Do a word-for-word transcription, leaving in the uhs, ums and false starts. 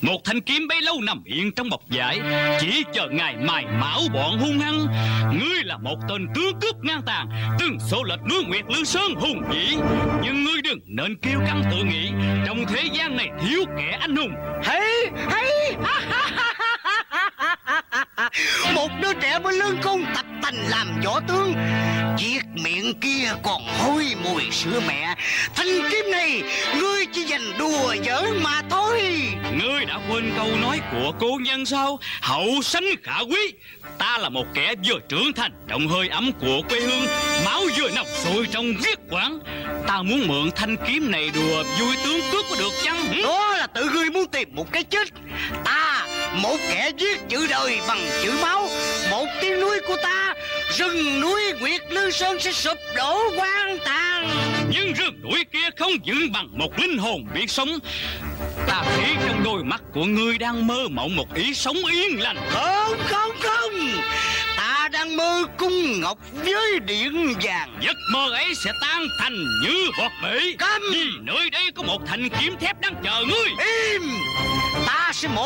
Một thanh kiếm bấy lâu nằm yên trong bọc vải, chỉ chờ ngày mài mão bọn hung hăng. Ngươi là một tên tướng cướp ngang tàn, từng số lệch núi Nguyệt Lư Sơn hùng vĩ. Nhưng ngươi đừng nên kiêu căng tự nghĩ, trong thế gian này thiếu kẻ anh hùng. Hay, hay. Một đứa trẻ mới lớn con tập tành làm võ tướng, chiếc miệng kia còn hôi mùi sữa mẹ. Thanh kiếm này ngươi chỉ dành đùa giỡn mà thôi. Ngươi đã quên câu nói của cô nhân sao? Hậu sanh khả quý. Ta là một kẻ vừa trưởng thành trong hơi ấm của quê hương, máu vừa nồng sôi trong huyết quản. Ta muốn mượn thanh kiếm này đùa vui tướng cướp có được chăng? Đó là tự ngươi muốn tìm một cái chết. Ta, một kẻ giết chữ đời bằng chữ máu, một tiếng núi của ta, rừng núi Nguyệt Lư Sơn sẽ sụp đổ hoang tàn. Nhưng rừng núi kia không vững bằng một linh hồn biết sống. Ta thấy trong đôi mắt của ngươi đang mơ mộng một ý sống yên lành. Không, không, không. Ta đang mơ cung ngọc với điện vàng. Giấc mơ ấy sẽ tan thành như bọt bể. Câm. Vì nơi đây có một thanh kiếm thép đang chờ ngươi. Im. Ta sẽ mổ